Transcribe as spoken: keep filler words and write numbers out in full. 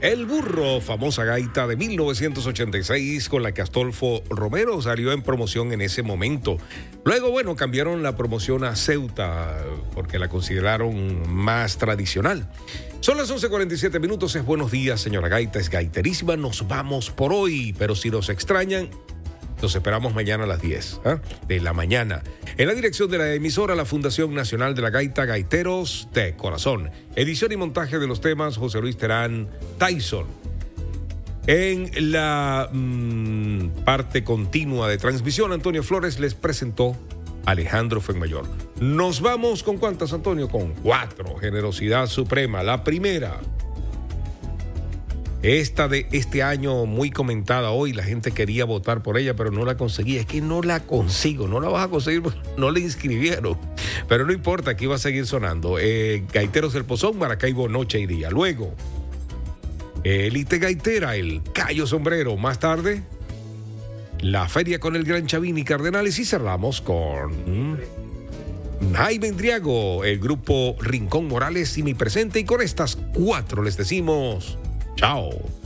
El Burro, famosa gaita de mil novecientos ochenta y seis con la que Astolfo Romero salió en promoción en ese momento. Luego, bueno, cambiaron la promoción a Ceuta porque la consideraron más tradicional. Son las once cuarenta y siete minutos, es buenos días, señora gaita, es gaiterísima, nos vamos por hoy, pero si nos extrañan, los esperamos mañana a las diez ¿eh? de la mañana. En la dirección de la emisora, la Fundación Nacional de la Gaita, Gaiteros de Corazón. Edición y montaje de los temas, José Luis Terán Tyson. En la mmm, parte continua de transmisión, Antonio Flores les presentó Alejandro Fuenmayor. Nos vamos con ¿cuántas, Antonio? Con cuatro. Generosidad Suprema. La primera. Esta de este año muy comentada hoy, la gente quería votar por ella, pero no la conseguía. Es que no la consigo, no la vas a conseguir, no la inscribieron. Pero no importa, aquí va a seguir sonando. Eh, Gaiteros del Pozón, Maracaibo, noche y día. Luego, Elite Gaitera, el Cayo Sombrero. Más tarde, la feria con el Gran Chavín y Cardenales. Y cerramos con Jaime Endriago, el grupo Rincón Morales y Mi Presente. Y con estas cuatro les decimos chao.